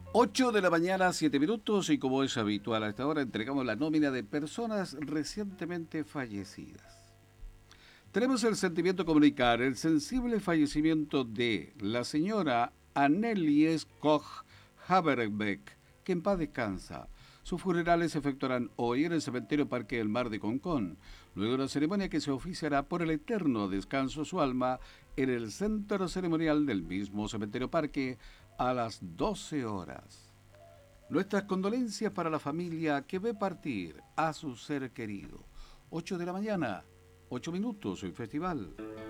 8 de la mañana, 7 minutos, y como es habitual a esta hora, entregamos la nómina de personas recientemente fallecidas. Tenemos el sentimiento de comunicar el sensible fallecimiento de la señora Annelies Koch Haberbeck, que en paz descansa. Sus funerales se efectuarán hoy en el cementerio Parque del Mar de Concón, luego de una ceremonia que se oficiará por el eterno descanso de su alma en el centro ceremonial del mismo cementerio Parque a las 12 horas. Nuestras condolencias para la familia que ve partir a su ser querido. 8 de la mañana, 8 minutos, el festival.